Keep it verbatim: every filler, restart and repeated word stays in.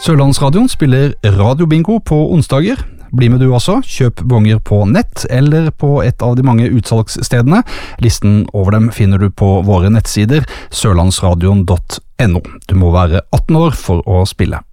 Sørlandsradioen spiller radiobingo på onsdager. Bli med du også, kjøp bonger på nett eller på et av de mange utsalgsstedene. Listen over dem finner du på våre nettsider sørlandsradion punktum no. Du må være atten år for å spille.